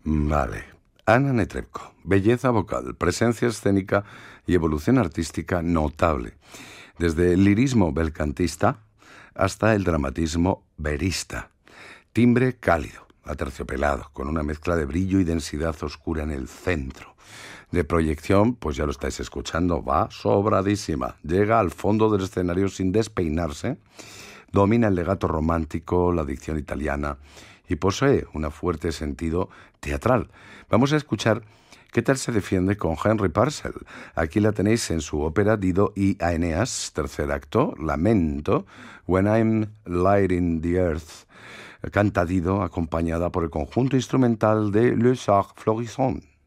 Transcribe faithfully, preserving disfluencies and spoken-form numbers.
Vale. Anna Netrebko. Belleza vocal, presencia escénica y evolución artística notable. Desde el lirismo belcantista hasta el dramatismo verista. Timbre cálido, aterciopelado, con una mezcla de brillo y densidad oscura en el centro. De proyección, pues ya lo estáis escuchando, va sobradísima. Llega al fondo del escenario sin despeinarse, domina el legato romántico, la dicción italiana y posee un fuerte sentido teatral. Vamos a escuchar qué tal se defiende con Henry Purcell. Aquí la tenéis en su ópera Dido y Aeneas, tercer acto, Lamento, When I'm Lighting the Earth. Canta Dido acompañada por el conjunto instrumental de Le Sacre Florissant.